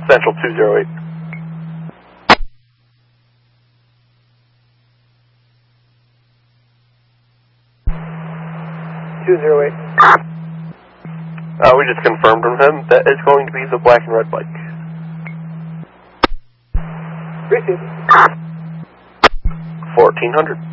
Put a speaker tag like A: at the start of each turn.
A: Central 208. We just confirmed from him that it's going to be the black and red bike.
B: Received.
A: 1400.